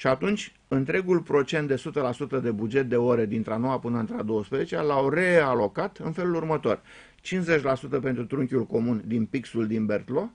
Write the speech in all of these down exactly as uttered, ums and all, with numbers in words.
Și atunci, întregul procent de o sută la sută de buget de ore dintre a noua până între a douăsprezecea l-au realocat în felul următor. cincizeci la sută pentru trunchiul comun din Pixul din Bertlo,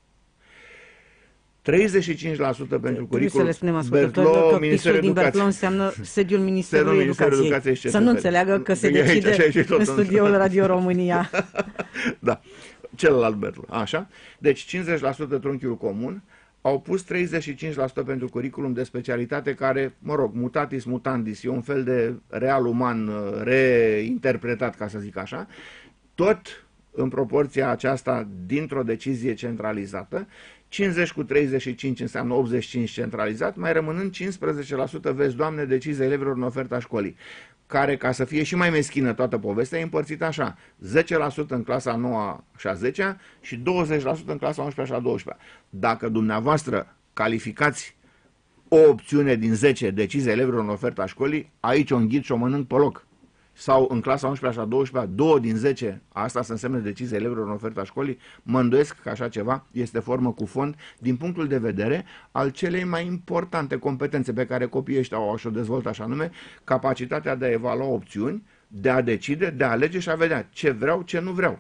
treizeci și cinci la sută pentru curriculum Bertlo, Ministerul din Bertlo înseamnă sediul Ministerului Educației. Educației Să nu înțeleagă că se decide aici, în studioul Radio România. Da, celălalt Bertlo. Așa. Deci cincizeci la sută trunchiul comun, au pus treizeci și cinci la sută pentru curriculum de specialitate care, mă rog, mutatis mutandis, e un fel de real uman reinterpretat, ca să zic așa, tot în proporția aceasta dintr-o decizie centralizată. cincizeci cu treizeci și cinci înseamnă optzeci și cinci centralizat, mai rămânând cincisprezece la sută, vezi, Doamne, decizia elevilor în oferta școlii, care, ca să fie și mai meschină toată povestea, e împărțită așa: zece la sută în clasa a noua și a zecea și douăzeci la sută în clasa a unsprezecea și a douăsprezecea. Dacă dumneavoastră calificați o opțiune din zece, decizia elevilor în oferta școlii, aici o înghit și o mănânc pe loc. Sau în clasa a unsprezecea și a douăsprezecea, două din zece, asta să însemne decizia elevilor în oferta școlii, mă îndoiesc că așa ceva este formă cu fond din punctul de vedere al celei mai importante competențe pe care copiii ăștia au și o dezvoltă, așa nume, capacitatea de a evalua opțiuni, de a decide, de a alege și a vedea ce vreau, ce nu vreau.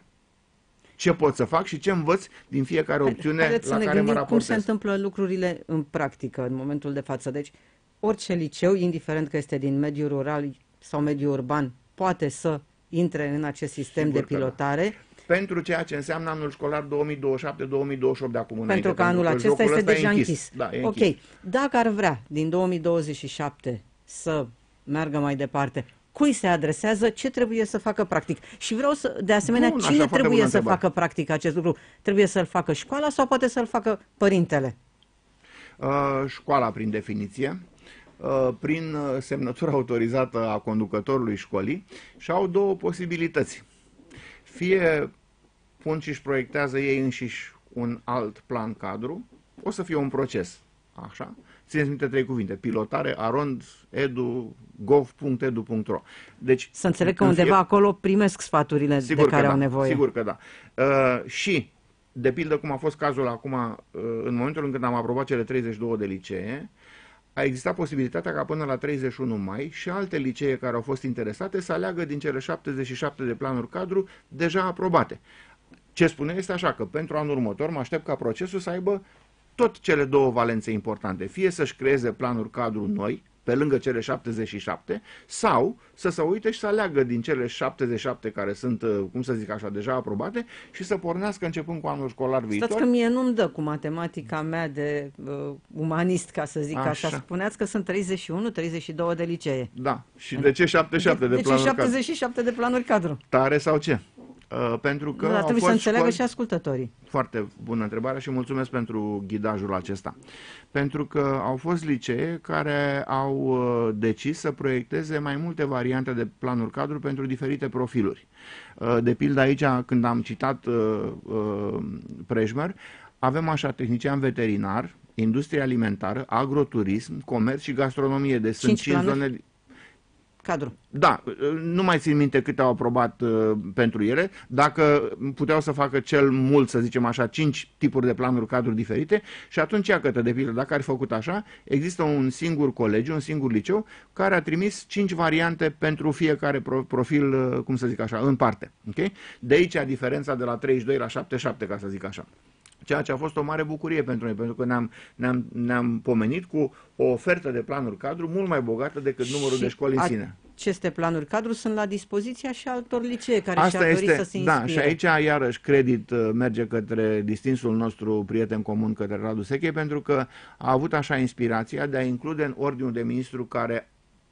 Ce pot să fac și ce învăț din fiecare opțiune Haideți la să ne care mă gândim raportez. cum se întâmplă lucrurile în practică, în momentul de față. Deci, orice liceu, indiferent că este din mediul rural sau mediul urban, poate să intre în acest sistem Sigur de pilotare. Da. Pentru ceea ce înseamnă anul școlar două mii douăzeci și șapte două mii douăzeci și opt de acum înainte. Pentru că anul pentru că acesta este deja închis. închis. Da, e ok, închis. Dacă ar vrea din două mii douăzeci și șapte să meargă mai departe, cui se adresează, ce trebuie să facă practic? Și vreau să, de asemenea, Bun, cine trebuie să întrebare. facă practic acest lucru? Trebuie să-l facă școala sau poate să-l facă părintele? Uh, școala, prin definiție, uh, prin semnătura autorizată a conducătorului școlii, și au două posibilități. Fie pun și își proiectează ei înșiși un alt plan cadru, o să fie un proces, așa. Țineți minte trei cuvinte: pilotare, arond, edu, gov punct edu punct ro. Deci, să înțeleg că undeva fie... acolo primesc sfaturile sigur de care da, au nevoie. Sigur că da. Uh, și, de pildă, cum a fost cazul acum, uh, în momentul în când am aprobat cele treizeci și două de licee, a existat posibilitatea ca până la treizeci și unu mai și alte licee care au fost interesate să aleagă din cele șaptezeci și șapte de planuri cadru deja aprobate. Ce spune este așa, că pentru anul următor mă aștept ca procesul să aibă tot cele două valențe importante. Fie să-și creeze planuri cadru noi, pe lângă cele șaptezeci și șapte, sau să se uite și să aleagă din cele șaptezeci și șapte care sunt, cum să zic așa, deja aprobate și să pornească începând cu anul școlar viitor. Stați că mie nu-mi dă cu matematica mea de uh, umanist, ca să zic așa. așa. Spuneați că sunt treizeci și unu treizeci și doi de licee. Da. Și de ce șaptezeci și șapte de, de, de planuri ce șaptezeci și șapte cadru? de planuri cadru? Tare sau ce? Uh, pentru că da, au trebuie fost să înțeleagă școli... și ascultătorii. Foarte bună întrebare și mulțumesc pentru ghidajul acesta. Pentru că au fost licee care au uh, decis să proiecteze mai multe variante de planuri cadru pentru diferite profiluri. Uh, de pildă aici, când am citat uh, uh, Prejmer, avem așa: tehnician veterinar, industrie alimentară, agroturism, comerț și gastronomie. Deci sunt cinci zone... cadru. Da, nu mai țin minte câte au aprobat uh, pentru ele. Dacă puteau să facă cel mult, să zicem așa, cinci tipuri de planuri cadru diferite, și atunci, iată, de pildă, dacă ar fi făcut așa, există un singur colegiu, un singur liceu, care a trimis cinci variante pentru fiecare pro profil, uh, cum să zic așa, în parte. Okay? De aici diferența de la treizeci și doi la șaptezeci și șapte, ca să zic așa. Ceea ce a fost o mare bucurie pentru noi, pentru că ne-am ne-am, ne-am pomenit cu o ofertă de planuri cadru mult mai bogată decât numărul și de școli în sine. Aceste planuri cadru sunt la dispoziția și altor licee care Asta și-ar dori este, să se inspire. Da, și aici iarăși credit merge către distinsul nostru prieten comun, către Radu Seche, pentru că a avut așa inspirația de a include în ordinul de ministru care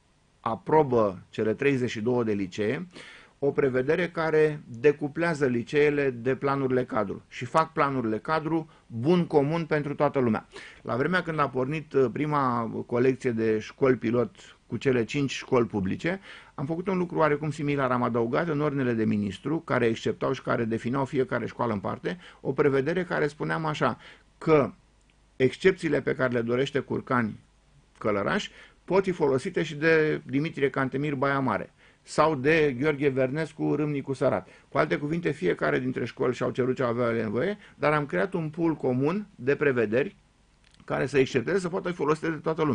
aprobă cele treizeci și două de licee o prevedere care decuplează liceele de planurile cadru și fac planurile cadru bun comun pentru toată lumea. La vremea când a pornit prima colecție de școli pilot cu cele cinci școli publice, am făcut un lucru oarecum similar. Am adăugat în ordinele de ministru, care exceptau și care defineau fiecare școală în parte, o prevedere care spuneam așa, că excepțiile pe care le dorește Curcani Călăraș pot fi folosite și de Dimitrie Cantemir Baia Mare sau de Gheorghe Vernescu Râmnicu Sărat. Cu alte cuvinte, fiecare dintre școli și-au cerut ce aveau ele nevoie, dar am creat un pool comun de prevederi care să excepteze, să poată fi folosite de toată lumea.